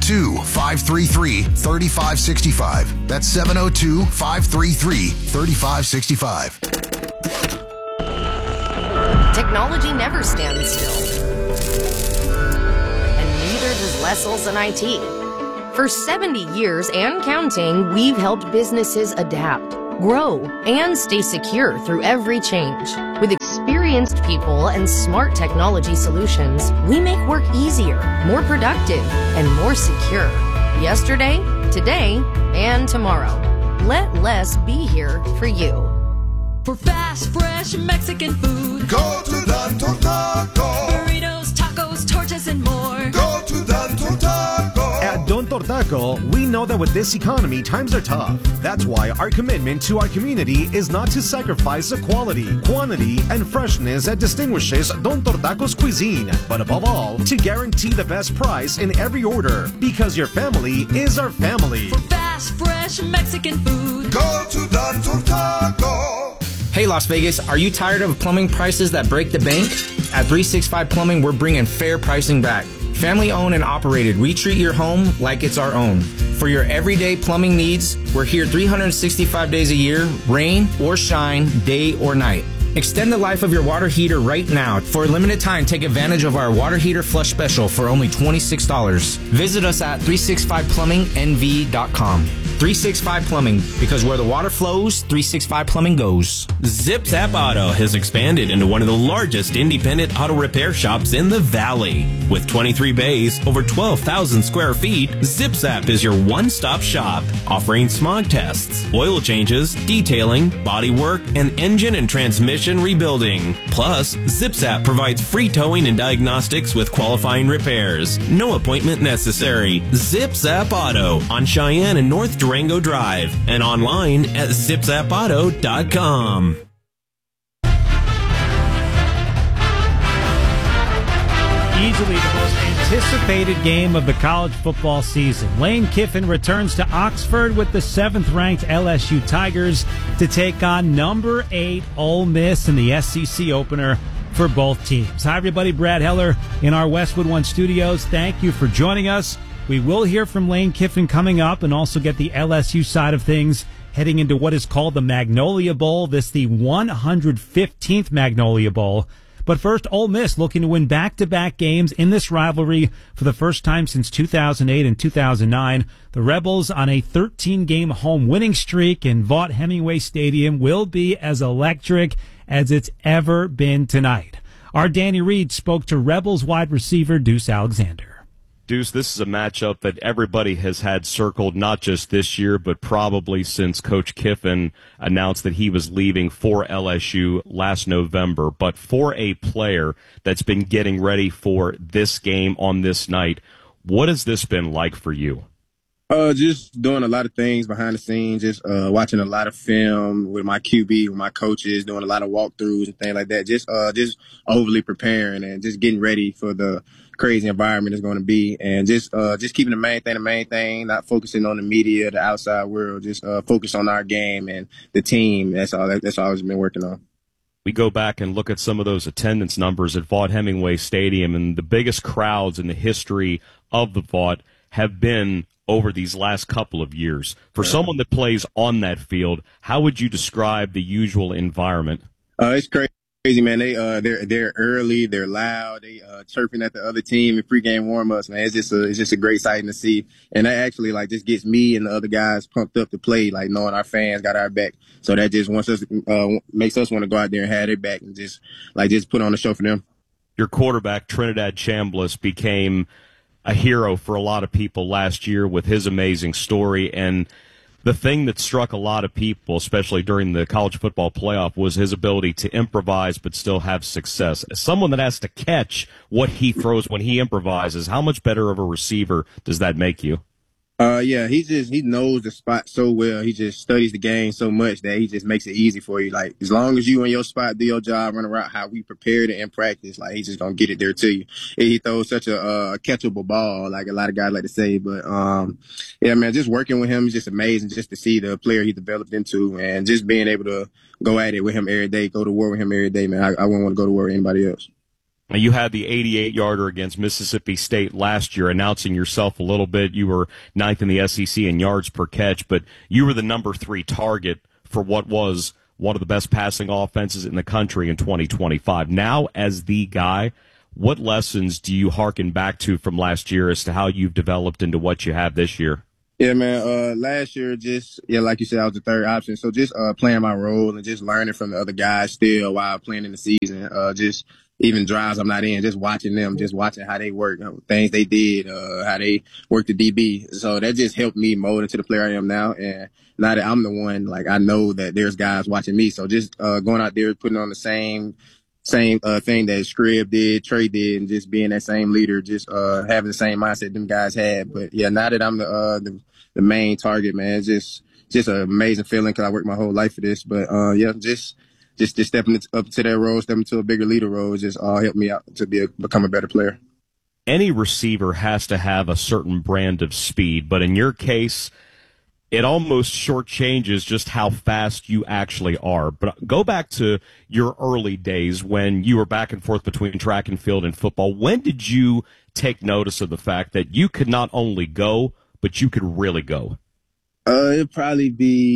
702-533-3565. That's 702-533-3565. Technology never stands still. And neither does Les Olson IT. For 70 years and counting, we've helped businesses adapt, grow, and stay secure through every change. With experienced people and smart technology solutions, we make work easier, more productive, and more secure. Yesterday, today, and tomorrow. Let Les be here for you. For fast, fresh Mexican food, go to Don Tortaco. Burritos, tacos, tortas, and more. Go to Don Tortaco. At Don Tortaco, we know that with this economy, times are tough. That's why our commitment to our community is not to sacrifice the quality, quantity, and freshness that distinguishes Don Tortaco's cuisine, but above all, to guarantee the best price in every order, because your family is our family. For fast, fresh Mexican food, go to Don Tortaco. Hey Las Vegas, are you tired of plumbing prices that break the bank? At 365 Plumbing, we're bringing fair pricing back. Family owned and operated, we treat your home like it's our own. For your everyday plumbing needs, we're here 365 days a year, rain or shine, day or night. Extend the life of your water heater right now. For a limited time, take advantage of our water heater flush special for only $26. Visit us at 365plumbingnv.com. 365 Plumbing, because where the water flows, 365 Plumbing goes. Zip Zap Auto has expanded into one of the largest independent auto repair shops in the Valley. With 23 bays, over 12,000 square feet, Zip Zap is your one-stop shop, offering smog tests, oil changes, detailing, body work, and engine and transmission rebuilding. Plus, Zip Zap provides free towing and diagnostics with qualifying repairs. No appointment necessary. Zip Zap Auto on Cheyenne and North Durango Drive and online at zipzapauto.com. Easily the most anticipated game of the college football season. Lane Kiffin returns to Oxford with the 7th-ranked LSU Tigers to take on number 8 Ole Miss in the SEC opener for both teams. Hi, everybody. Brad Heller in our Westwood One studios. Thank you for joining us. We will hear from Lane Kiffin coming up and also get the LSU side of things heading into what is called the Magnolia Bowl. This the 115th Magnolia Bowl. But first, Ole Miss looking to win back-to-back games in this rivalry for the first time since 2008 and 2009. The Rebels on a 13-game home winning streak in Vaught-Hemingway Stadium will be as electric as it's ever been tonight. Our Danny Reed spoke to Rebels wide receiver Deuce Alexander. Deuce, this is a matchup that everybody has had circled, not just this year, but probably since Coach Kiffin announced that he was leaving for LSU last November. But for a player that's been getting ready for this game on this night, what has this been like for you? Just doing a lot of things behind the scenes, just watching a lot of film with my QB, with my coaches, doing a lot of walkthroughs and things like that. Just overly preparing and just getting ready for the crazy environment it's going to be, and just keeping the main thing, not focusing on the media, the outside world, just focus on our game and the team. That's all I've been working on. We go back and look at some of those attendance numbers at Vaught-Hemingway Stadium, and the biggest crowds in the history of the Vaught have been over these last couple of years. For someone that plays on that field, how would you describe the usual environment? It's crazy, man. They're early, they're loud, they chirping at the other team in pregame warm-ups, man. It's just a great sight to see, and that actually just gets me and the other guys pumped up to play, knowing our fans got our back. So that just makes us want to go out there and have their back and just put on a show for them. Your quarterback Trinidad Chambliss became a hero for a lot of people last year with his amazing story, and the thing that struck a lot of people, especially during the college football playoff, was his ability to improvise but still have success. As someone that has to catch what he throws when he improvises, how much better of a receiver does that make you? Yeah, he knows the spot so well. He just studies the game so much that he just makes it easy for you. Like, as long as you in your spot, do your job, run around how we prepared it in practice, like, he's just gonna get it there to you. He throws such a catchable ball, like a lot of guys like to say. But, yeah, man, just working with him is just amazing just to see the player he developed into, and just being able to go at it with him every day, go to war with him every day, man. I wouldn't want to go to war with anybody else. You had the 88-yarder against Mississippi State last year, announcing yourself a little bit. You were ninth in the SEC in yards per catch, but you were the number 3 target for what was one of the best passing offenses in the country in 2025. Now, as the guy, what lessons do you hearken back to from last year as to how you've developed into what you have this year? Yeah, man. Last year, like you said, I was the third option. So just playing my role and just learning from the other guys still while playing in the season. Just even drives I'm not in, just watching them, just watching how they work, things they did, how they work the DB. So that just helped me mold into the player I am now. And now that I'm the one, like, I know that there's guys watching me. So just going out there, putting on the same thing that Scribb did, Trey did, and just being that same leader, just having the same mindset them guys had. But yeah, now that I'm the main target, man, it's just an amazing feeling because I worked my whole life for this. But yeah, just stepping up to that role, stepping to a bigger leader role, just helped me out to become a better player. Any receiver has to have a certain brand of speed, but in your case, it almost shortchanges just how fast you actually are. But go back to your early days when you were back and forth between track and field and football. When did you take notice of the fact that you could not only go, but you could really go? It'd probably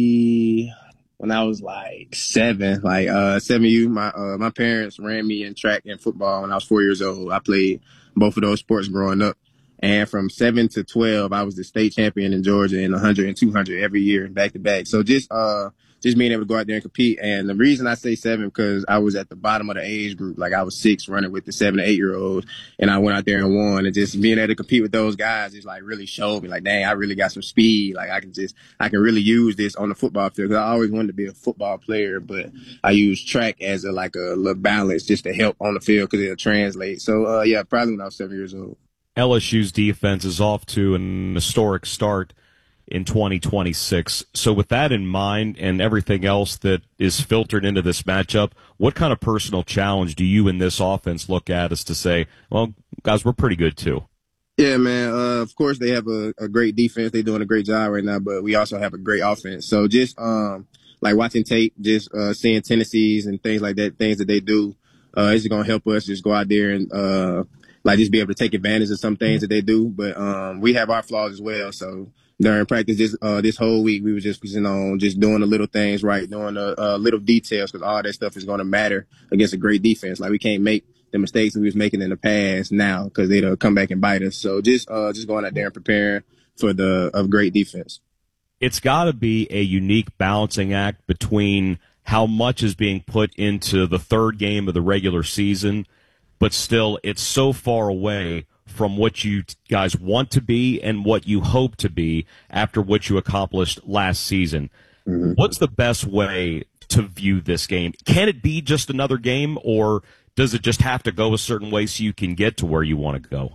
be when I was like 7, like 7U. My parents ran me in track and football when I was 4 years old. I played both of those sports growing up. And from 7 to 12, I was the state champion in Georgia in 100 and 200 every year, back to back. So just being able to go out there and compete. And the reason I say 7, because I was at the bottom of the age group. Like, I was 6 running with the 7 to 8 year olds, and I went out there and won. And just being able to compete with those guys just like really showed me, like, dang, I really got some speed. Like, I can really use this on the football field. Because I always wanted to be a football player, but I use track as a little balance just to help on the field because it'll translate. So yeah, probably when I was 7 years old. LSU's defense is off to an historic start in 2026. So with that in mind and everything else that is filtered into this matchup, what kind of personal challenge do you in this offense look at as to say, well, guys, we're pretty good too? Yeah, man. Of course, they have a great defense. They're doing a great job right now, but we also have a great offense. So just like watching tape, just seeing tendencies and things like that, things that they do, it's going to help us just go out there and just be able to take advantage of some things that they do. But we have our flaws as well. So during practice this whole week, we were just focusing on just doing the little things right, doing the little details, because all that stuff is going to matter against a great defense. Like, we can't make the mistakes we was making in the past now because they'll come back and bite us. So just going out there and preparing for a great defense. It's got to be a unique balancing act between how much is being put into the third game of the regular season, but still it's so far away from what you guys want to be and what you hope to be after what you accomplished last season. Mm-hmm. What's the best way to view this game? Can it be just another game, or does it just have to go a certain way so you can get to where you want to go?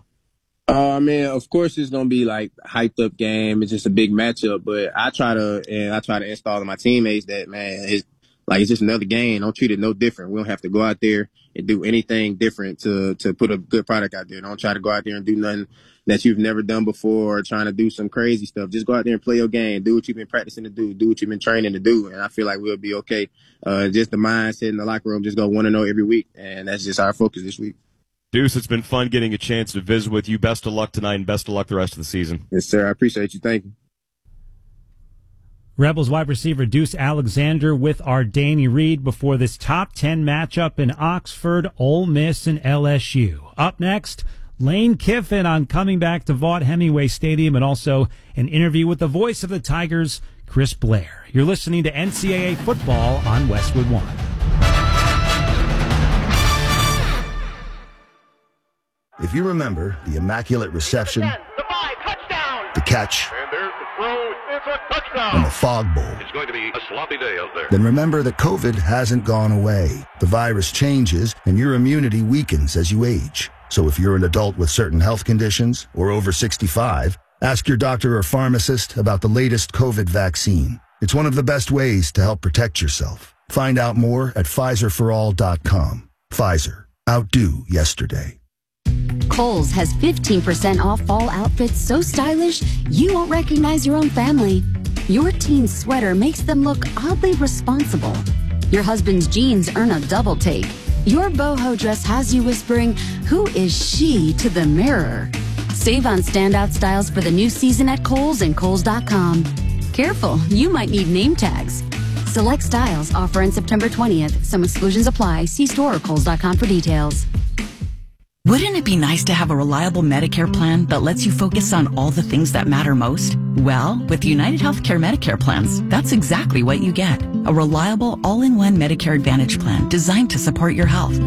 I mean, of course it's going to be like a hyped up game. It's just a big matchup, but I try to install in my teammates that, man, it's just another game. Don't treat it no different. We don't have to go out there and do anything different to put a good product out there. Don't try to go out there and do nothing that you've never done before or trying to do some crazy stuff. Just go out there and play your game. Do what you've been practicing to do what you've been training to do. And I feel like we'll be okay. Just the mindset in the locker room, just go 1-0 every week. And that's just our focus this week. Deuce, it's been fun getting a chance to visit with you. Best of luck tonight and best of luck the rest of the season. Yes, sir. I appreciate you. Thank you. Rebels wide receiver Deuce Alexander with our Danny Reed before this top 10 matchup in Oxford, Ole Miss, and LSU. Up next, Lane Kiffin on coming back to Vaught-Hemingway Stadium, and also an interview with the voice of the Tigers, Chris Blair. You're listening to NCAA football on Westwood One. If you remember the immaculate reception, the catch, and the fog bowl, it's going to be a sloppy day out there. Then remember that COVID hasn't gone away. The virus changes and your immunity weakens as you age. So if you're an adult with certain health conditions or over 65, Ask your doctor or pharmacist about the latest COVID vaccine. It's one of the best ways to help protect yourself. Find out more at PfizerForAll.com. Pfizer. Outdo yesterday. Kohl's has 15% off fall outfits so stylish you won't recognize your own family. Your teen's sweater makes them look oddly responsible. Your husband's jeans earn a double take. Your boho dress has you whispering, "Who is she?" to the mirror. Save on standout styles for the new season at Kohl's and Kohl's.com. Careful, you might need name tags. Select styles offer in September 20th. Some exclusions apply. See store or Kohl's.com for details. Wouldn't it be nice to have a reliable Medicare plan that lets you focus on all the things that matter most? Well, with United Healthcare Medicare plans, that's exactly what you get. A reliable all-in-one Medicare Advantage plan designed to support your health.